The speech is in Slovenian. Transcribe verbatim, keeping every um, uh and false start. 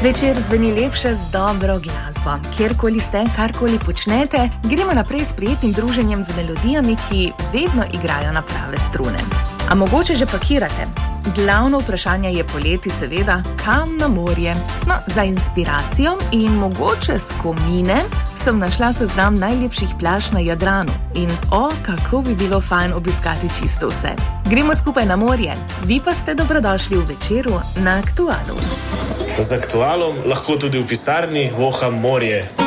Večer zveni lepše z dobro glasbo. Kjerkoli ste, karkoli počnete, gremo naprej s prijetnim druženjem z melodijami, ki vedno igrajo na prave strune. A mogoče že pakirate? Glavno vprašanje je poleti seveda, kam na morje? No, za inspiracijo in mogoče skomine sem našla seznam najlepših plaž na Jadranu. In o, kako bi bilo fajn obiskati čisto vse. Gremo skupaj na morje. Vi pa ste dobrodošli v Večeru na Aktualu. Z Aktualom lahko tudi v pisarni voham morje.